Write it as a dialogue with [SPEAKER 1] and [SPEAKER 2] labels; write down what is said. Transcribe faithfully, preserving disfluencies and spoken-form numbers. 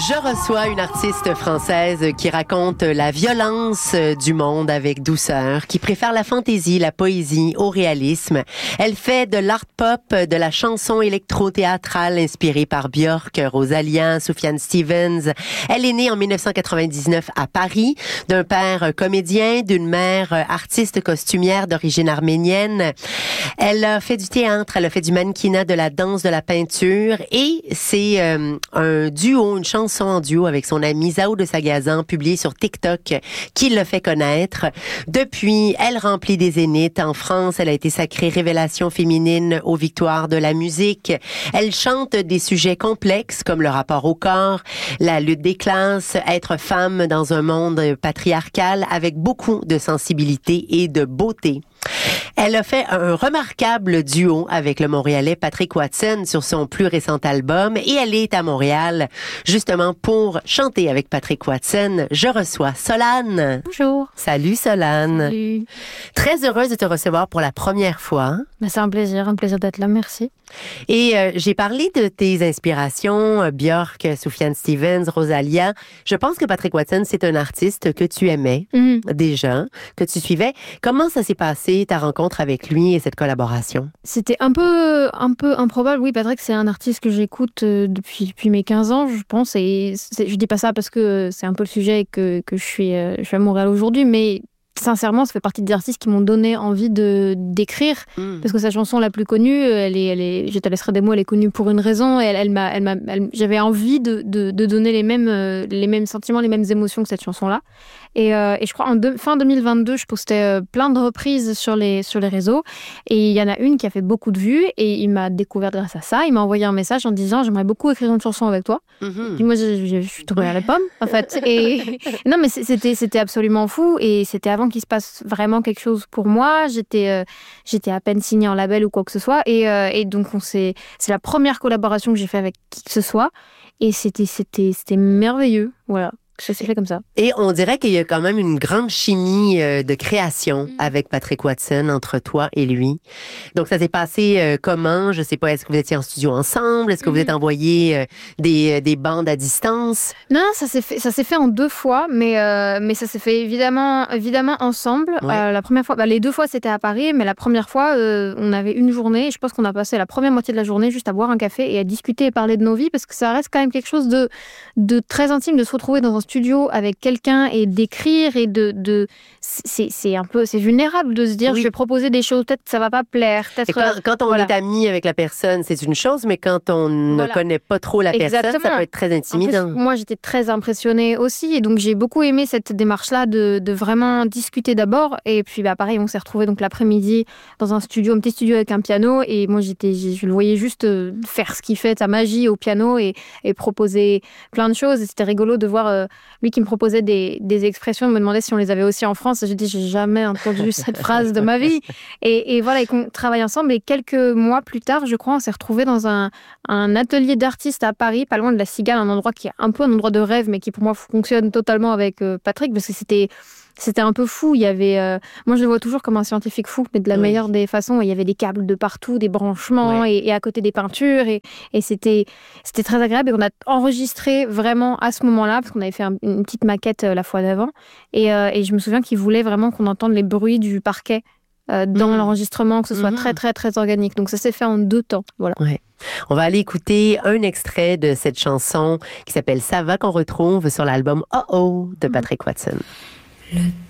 [SPEAKER 1] Je reçois une artiste française qui raconte la violence du monde avec douceur, qui préfère la fantaisie, la poésie au réalisme. Elle fait de l'art pop, de la chanson électro-théâtrale inspirée par Björk, Rosalia, Sufjan Stevens. Elle est née en dix-neuf cent quatre-vingt-dix-neuf à Paris, d'un père comédien, d'une mère artiste costumière d'origine arménienne. Elle a fait du théâtre, elle a fait du mannequinat, de la danse, de la peinture, et c'est euh, un duo, une chanson en duo avec son amie Zao de Sagazan, publiée sur TikTok, qui l'a fait connaître. Depuis, elle remplit des zéniths. En France, elle a été sacrée révélation féminine aux victoires de la musique. Elle chante des sujets complexes comme le rapport au corps, la lutte des classes, être femme dans un monde patriarcal, avec beaucoup de sensibilité et de beauté. Elle a fait un remarquable duo avec le Montréalais Patrick Watson sur son plus récent album, et elle est à Montréal justement pour chanter avec Patrick Watson. Je reçois Solane.
[SPEAKER 2] Bonjour.
[SPEAKER 1] Salut Solane.
[SPEAKER 2] Salut.
[SPEAKER 1] Très heureuse de te recevoir pour la première fois.
[SPEAKER 2] Ben, c'est un plaisir, un plaisir d'être là, merci.
[SPEAKER 1] Et euh, j'ai parlé de tes inspirations, euh, Björk, Sufjan Stevens, Rosalia. Je pense que Patrick Watson, c'est un artiste que tu aimais
[SPEAKER 2] Mm.
[SPEAKER 1] déjà, que tu suivais. Comment ça s'est passé, ta rencontre avec lui et cette collaboration?
[SPEAKER 2] C'était un peu, un peu improbable. Oui, Patrick, c'est un artiste que j'écoute euh, depuis, depuis mes quinze ans, je pense. Et c'est, je dis pas ça parce que c'est un peu le sujet que, que je, suis, euh, je suis à Montréal aujourd'hui, mais sincèrement, ça fait partie des artistes qui m'ont donné envie de d'écrire,
[SPEAKER 1] Mm.
[SPEAKER 2] parce que sa chanson la plus connue, elle est, elle est, je te laisserai des mots, elle est connue pour une raison. Et elle, elle m'a, elle m'a, elle- j'avais envie de, de, de donner les mêmes, euh, les mêmes sentiments, les mêmes émotions que cette chanson-là. Et, euh, et je crois en deux- fin deux mille vingt-deux, je postais euh, plein de reprises sur les sur les réseaux. Et il y en a une qui a fait beaucoup de vues. Et il m'a découvert grâce à ça. Il m'a envoyé un message en disant j'aimerais beaucoup écrire une chanson avec toi.
[SPEAKER 1] Mhm.
[SPEAKER 2] Puis moi, je, je- je suis tombée à la pomme, en fait. Et non, mais c'est- c'était, c'était absolument fou. Et c'était avant qu'il se passe vraiment quelque chose pour moi. J'étais, euh, j'étais à peine signée en label ou quoi que ce soit. Et, euh, et donc, on s'est, c'est la première collaboration que j'ai fait avec qui que ce soit. Et c'était, c'était, c'était merveilleux. Voilà. Ça s'est fait comme ça.
[SPEAKER 1] Et on dirait qu'il y a quand même une grande chimie euh, de création
[SPEAKER 2] Mm.
[SPEAKER 1] avec Patrick Watson entre toi et lui. Donc, ça s'est passé euh, comment? Je sais pas, est-ce que vous étiez en studio ensemble? Est-ce que vous
[SPEAKER 2] Mhm.
[SPEAKER 1] êtes envoyé euh, des, euh, des bandes à distance?
[SPEAKER 2] Non, ça s'est fait, ça s'est fait en deux fois, mais, euh, mais ça s'est fait évidemment, évidemment ensemble.
[SPEAKER 1] Ouais.
[SPEAKER 2] Euh, la première fois, bah, les deux fois c'était à Paris, mais la première fois, euh, on avait une journée. Et je pense qu'on a passé la première moitié de la journée juste à boire un café et à discuter et parler de nos vies, parce que ça reste quand même quelque chose de, de très intime de se retrouver dans un studio avec quelqu'un et d'écrire et de, de c'est, c'est un peu, c'est vulnérable de se dire
[SPEAKER 1] Oui.
[SPEAKER 2] je vais proposer des choses, peut-être que ça va pas plaire,
[SPEAKER 1] Et
[SPEAKER 2] peut-être.
[SPEAKER 1] quand, quand on
[SPEAKER 2] voilà.
[SPEAKER 1] est ami avec la personne, c'est une chose, mais quand on ne
[SPEAKER 2] Voilà.
[SPEAKER 1] connaît pas trop la personne, ça
[SPEAKER 2] Exactement.
[SPEAKER 1] peut être très
[SPEAKER 2] En plus,
[SPEAKER 1] intimidant.
[SPEAKER 2] moi, j'étais très impressionnée aussi. Et donc, j'ai beaucoup aimé cette démarche-là de, de vraiment discuter d'abord. Et puis, bah, pareil, on s'est retrouvés donc l'après-midi dans un studio, un petit studio avec un piano. Et moi, j'étais, je le voyais juste euh, faire ce qu'il fait, sa magie au piano et, et proposer plein de choses. Et c'était rigolo de voir euh, lui qui me proposait des, des expressions, me demandait si on les avait aussi en France. J'ai dit, j'ai jamais entendu cette phrase de ma vie. Et, et voilà, et qu'on travaille ensemble. Et quelques mois plus tard, je crois, on s'est retrouvés dans un, un atelier d'artistes à Paris, pas loin de la Cigale, un endroit qui est un peu un endroit de rêve, mais qui pour moi fonctionne totalement avec euh, Patrick, parce que c'était c'était un peu fou. Il y avait, euh, moi je le vois toujours comme un scientifique fou, mais de la
[SPEAKER 1] Oui.
[SPEAKER 2] meilleure des façons. Il y avait des câbles de partout, des branchements,
[SPEAKER 1] Ouais.
[SPEAKER 2] et, et à côté des peintures, et, et c'était c'était très agréable. Et on a enregistré vraiment à ce moment-là, parce qu'on avait fait un- une petite maquette euh, la fois d'avant, et, euh, et je me souviens qu'il voulait vraiment qu'on entende les bruits du parquet euh, dans
[SPEAKER 1] Mhm.
[SPEAKER 2] l'enregistrement, que ce soit
[SPEAKER 1] Mhm.
[SPEAKER 2] très très très organique. Donc ça s'est fait en deux temps. Voilà.
[SPEAKER 1] On va aller écouter un extrait de cette chanson qui s'appelle Ça va, qu'on retrouve sur l'album Oh Oh de Patrick Watson.
[SPEAKER 3] Le